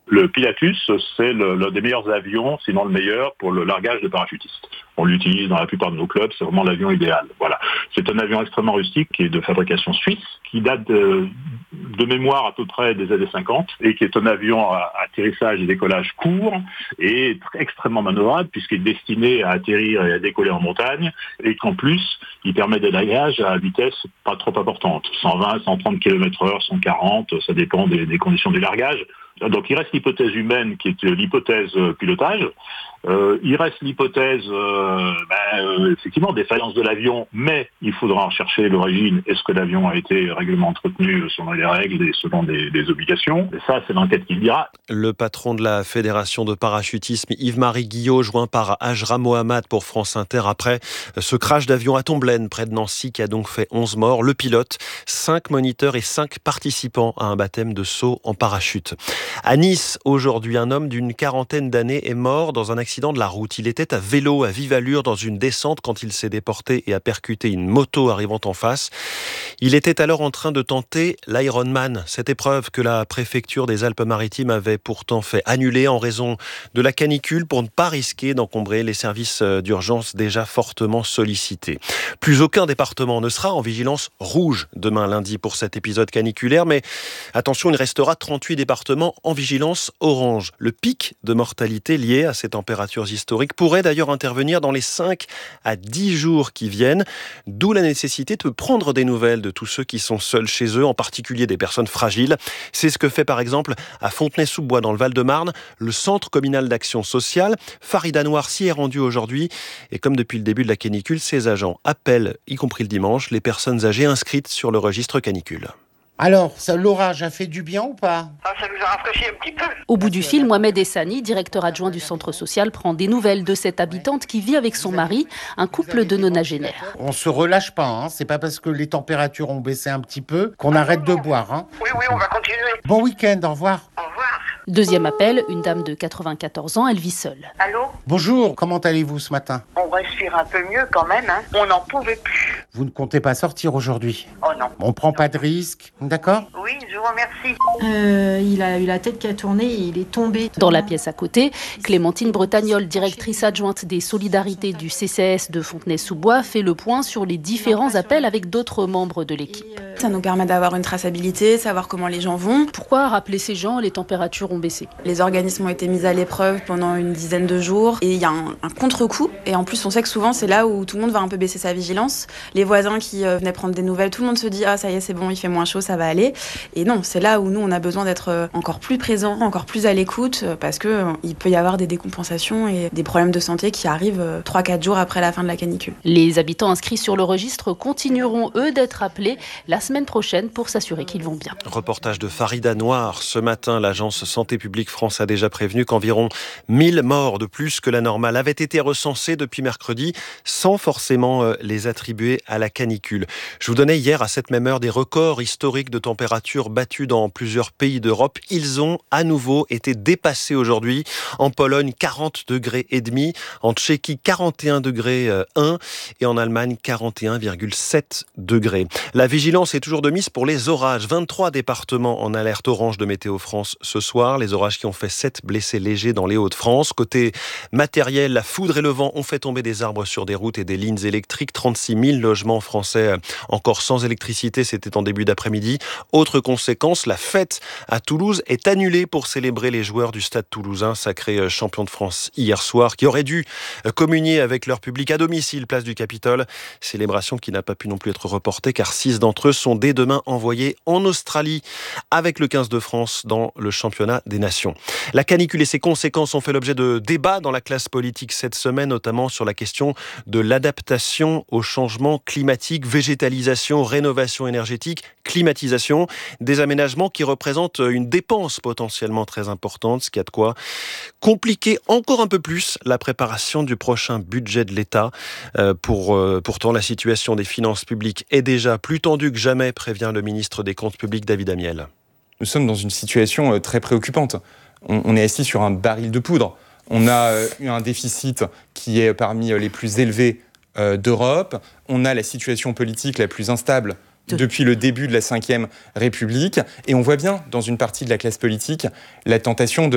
Le Pilatus, c'est l'un des meilleurs avions, sinon le meilleur, pour le largage de parachutistes. On l'utilise dans la plupart de nos clubs, c'est vraiment l'avion idéal. Voilà. C'est un avion extrêmement rustique qui est de fabrication suisse, qui date de mémoire à peu près des années 50 et qui est un avion à atterrissage et décollage court et extrêmement manœuvrable puisqu'il est destiné à atterrir et à décoller en montagne et qu'en plus, il permet des largages à vitesse pas trop importante. 120, 130 km/h, 140, ça dépend des conditions du largage. Donc il reste l'hypothèse humaine qui est l'hypothèse pilotage. Il reste l'hypothèse effectivement défaillance de l'avion, mais il faudra en chercher l'origine. Est-ce que l'avion a été régulièrement entretenu selon les règles et selon des obligations? Et ça, c'est l'enquête qui le dira. Le patron de la Fédération de parachutisme, Yves-Marie Guillot, joint par Ajra Mohamed pour France Inter après ce crash d'avion à Tomblaine, près de Nancy, qui a donc fait 11 morts. Le pilote, 5 moniteurs et 5 participants à un baptême de saut en parachute. À Nice, aujourd'hui, un homme d'une quarantaine d'années est mort dans un accident de la route. Il était à vélo à vive allure dans une descente quand il s'est déporté et a percuté une moto arrivant en face. Il était alors en train de tenter l'Ironman, cette épreuve que la préfecture des Alpes-Maritimes avait pourtant fait annuler en raison de la canicule pour ne pas risquer d'encombrer les services d'urgence déjà fortement sollicités. Plus aucun département ne sera en vigilance rouge demain lundi pour cet épisode caniculaire, mais attention, il restera 38 départements en vigilance orange. Le pic de mortalité lié à ces températures historiques pourrait d'ailleurs intervenir dans les 5 à 10 jours qui viennent, d'où la nécessité de prendre des nouvelles de tous ceux qui sont seuls chez eux, en particulier des personnes fragiles. C'est ce que fait par exemple à Fontenay-sous-Bois dans le Val-de-Marne, le Centre communal d'action sociale. Farida Noir s'y est rendu aujourd'hui et comme depuis le début de la canicule, ses agents appellent, y compris le dimanche, les personnes âgées inscrites sur le registre canicule. Alors, l'orage a fait du bien ou pas ? Ça nous a rafraîchi un petit peu. Au bout du fil, Mohamed Essani, directeur adjoint du centre social, prend des nouvelles de cette habitante qui vit avec son mari, un couple de nonagénaires. On se relâche pas, hein. C'est pas parce que les températures ont baissé un petit peu qu'on arrête de boire. Hein. Oui, on va continuer. Bon week-end, au revoir. Au revoir. Deuxième appel, une dame de 94 ans, elle vit seule. Allô ? Bonjour, comment allez-vous ce matin ? On respire un peu mieux quand même, hein. On n'en pouvait plus. Vous ne comptez pas sortir aujourd'hui ? Oh non. On prend pas de risques, d'accord ? Oui, je vous remercie. Il a eu la tête qui a tourné et il est tombé. Dans la pièce à côté, Clémentine Bretagnol, directrice adjointe des solidarités du CCS de Fontenay-sous-Bois, fait le point sur les différents appels avec d'autres membres de l'équipe. Ça nous permet d'avoir une traçabilité, savoir comment les gens vont. Pourquoi rappeler ces gens ? Les températures ont baissé. Les organismes ont été mis à l'épreuve pendant une dizaine de jours et il y a un contre-coup. Et en plus, on sait que souvent, c'est là où tout le monde va un peu baisser sa vigilance. Les voisins qui venaient prendre des nouvelles, tout le monde se dit « Ah, ça y est, c'est bon, il fait moins chaud, ça va aller ». Et non, c'est là où nous, on a besoin d'être encore plus présents, encore plus à l'écoute parce qu'il peut y avoir des décompensations et des problèmes de santé qui arrivent 3-4 jours après la fin de la canicule. Les habitants inscrits sur le registre continueront, eux, d'être appelés la semaine prochaine pour s'assurer qu'ils vont bien. Reportage de Farida Noir. Ce matin, l'agence Santé publique France a déjà prévenu qu'environ 1000 morts de plus que la normale avaient été recensés depuis mercredi sans forcément les attribuer à la canicule. Je vous donnais hier à cette même heure des records historiques de température battus dans plusieurs pays d'Europe. Ils ont à nouveau été dépassés aujourd'hui. En Pologne, 40 degrés et demi. En Tchéquie, 41 degrés 1. Et en Allemagne, 41,7 degrés. La vigilance est toujours de mise pour les orages. 23 départements en alerte orange de Météo France ce soir. Les orages qui ont fait 7 blessés légers dans les Hauts-de-France. Côté matériel, la foudre et le vent ont fait tomber des arbres sur des routes et des lignes électriques. 36 000 logements français encore sans électricité, c'était en début d'après-midi. Autre conséquence, la fête à Toulouse est annulée pour célébrer les joueurs du Stade Toulousain, sacré champion de France hier soir, qui auraient dû communier avec leur public à domicile, place du Capitole. Célébration qui n'a pas pu non plus être reportée car 6 d'entre eux sont dès demain envoyés en Australie avec le 15 de France dans le championnat des nations. La canicule et ses conséquences ont fait l'objet de débats dans la classe politique cette semaine, notamment sur la question de l'adaptation au changement climatique, végétalisation, rénovation énergétique, climatisation, des aménagements qui représentent une dépense potentiellement très importante, ce qui a de quoi compliquer encore un peu plus la préparation du prochain budget de l'État. Pourtant, la situation des finances publiques est déjà plus tendue que jamais, prévient le ministre des Comptes publics David Amiel. Nous sommes dans une situation très préoccupante. On est assis sur un baril de poudre. On a eu un déficit qui est parmi les plus élevés d'Europe. On a la situation politique la plus instable depuis le début de la Ve République. Et on voit bien, dans une partie de la classe politique, la tentation de